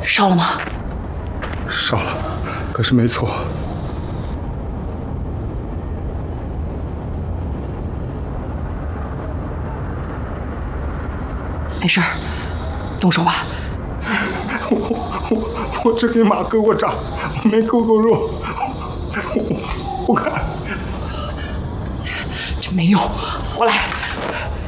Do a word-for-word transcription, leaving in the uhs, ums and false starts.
烧了吗？ 烧了，可是没错。 没事儿，动手吧。 我我我只给马割过掌，我没割过肉。我我看这没用，我来。